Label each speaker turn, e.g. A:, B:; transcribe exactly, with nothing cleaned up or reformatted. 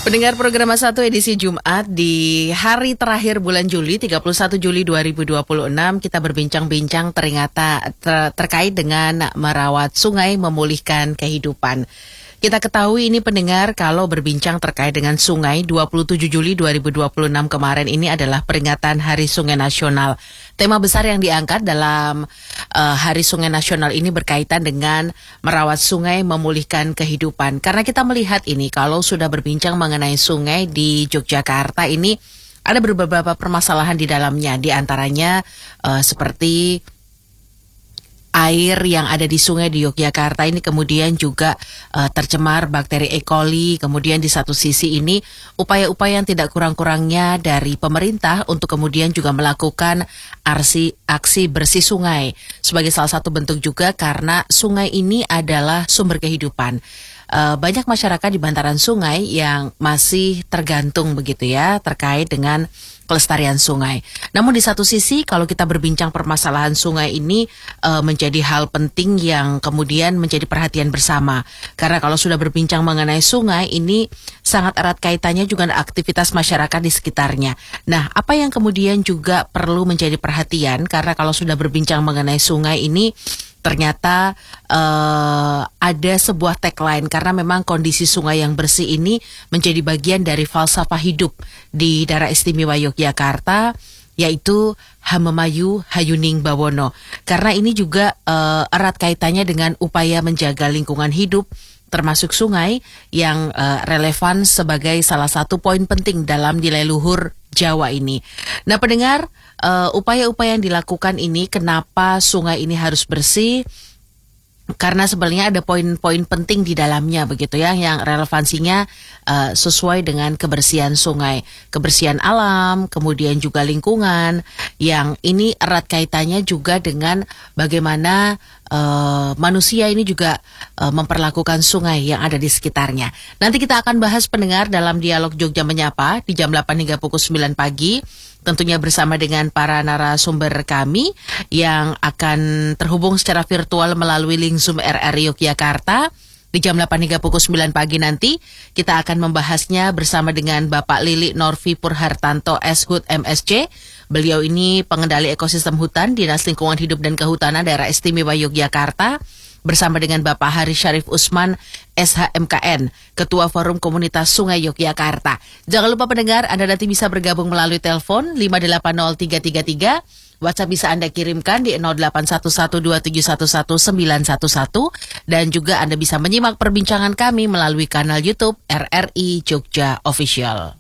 A: Pendengar program satu edisi Jumat di hari terakhir bulan Juli, tiga puluh satu Juli dua ribu dua puluh enam, kita berbincang-bincang ternyata ter- terkait dengan merawat sungai, memulihkan kehidupan. Kita ketahui ini pendengar kalau berbincang terkait dengan sungai, dua puluh tujuh Juli dua ribu dua puluh enam kemarin ini adalah peringatan Hari Sungai Nasional. Tema besar yang diangkat dalam uh, Hari Sungai Nasional ini berkaitan dengan merawat sungai, memulihkan kehidupan. Karena kita melihat ini kalau sudah berbincang mengenai sungai di Yogyakarta ini ada beberapa permasalahan di dalamnya. Di antaranya uh, seperti air yang ada di sungai di Yogyakarta ini kemudian juga uh, tercemar bakteri E. coli. Kemudian di satu sisi ini upaya-upaya yang tidak kurang-kurangnya dari pemerintah untuk kemudian juga melakukan aksi, aksi bersih sungai sebagai salah satu bentuk juga karena sungai ini adalah sumber kehidupan. Uh, banyak masyarakat di bantaran sungai yang masih tergantung begitu ya terkait dengan kelestarian sungai. Namun di satu sisi kalau kita berbincang permasalahan sungai ini uh, menjadi hal penting yang kemudian menjadi perhatian bersama. Karena kalau sudah berbincang mengenai sungai ini sangat erat kaitannya juga dengan aktivitas masyarakat di sekitarnya. Nah, apa yang kemudian juga perlu menjadi perhatian karena kalau sudah berbincang mengenai sungai ini ternyata uh, ada sebuah tagline karena memang kondisi sungai yang bersih ini menjadi bagian dari falsafah hidup di Daerah Istimewa Yogyakarta, yaitu Hamemayu Hayuning Bawono. Karena ini juga uh, erat kaitannya dengan upaya menjaga lingkungan hidup termasuk sungai yang uh, relevan sebagai salah satu poin penting dalam nilai luhur Jawa ini. Nah pendengar, uh, upaya-upaya yang dilakukan ini, kenapa sungai ini harus bersih? Karena sebenarnya ada poin-poin penting di dalamnya begitu ya, yang relevansinya uh, sesuai dengan kebersihan sungai, kebersihan alam, kemudian juga lingkungan, yang ini erat kaitannya juga dengan bagaimana uh, manusia ini juga uh, memperlakukan sungai yang ada di sekitarnya. Nanti kita akan bahas pendengar dalam dialog Jogja Menyapa di jam delapan hingga pukul sembilan pagi. Tentunya bersama dengan para narasumber kami yang akan terhubung secara virtual melalui link Zoom R R Yogyakarta. Di jam delapan hingga pukul sembilan pagi nanti kita akan membahasnya bersama dengan Bapak Lili Norvi Purhartanto S H U D M S C. Beliau ini pengendali ekosistem hutan Dinas Lingkungan Hidup dan Kehutanan Daerah Istimewa Yogyakarta. Bersama dengan Bapak Haris Syarif Usman S H M K N, Ketua Forum Komunitas Sungai Yogyakarta. Jangan lupa pendengar, Anda nanti bisa bergabung melalui telepon lima delapan nol tiga tiga tiga. WhatsApp bisa Anda kirimkan di nol delapan satu satu dua tujuh satu satu sembilan satu satu. Dan juga Anda bisa menyimak perbincangan kami melalui kanal YouTube R R I Jogja Official.